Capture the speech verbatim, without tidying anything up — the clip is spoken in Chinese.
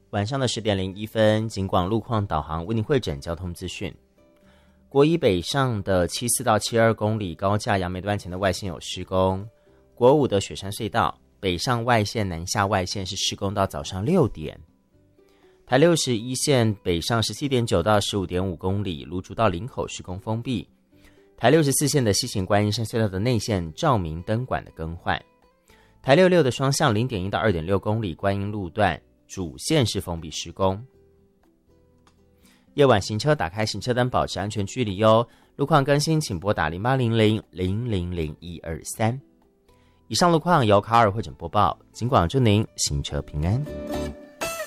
晚上的十点零一分，警广路况导航为您汇整交通资讯。国一北上的七四到七二公里高架杨梅段前的外线有施工，国五的雪山隧道北上外线南下外线是施工到早上六点。台六十一线北上十七点九到十五点五公里，芦竹到林口施工封闭。台六十四线的西行观音山隧道的内线照明灯管的更换。台六六的双向零点一到二点六公里观音路段主线是封闭施工。夜晚行车打开行车灯，保持安全距离哦。路况更新请拨打零八零零零零零一二三。以上路况由卡尔汇整播报，警广祝您行车平安。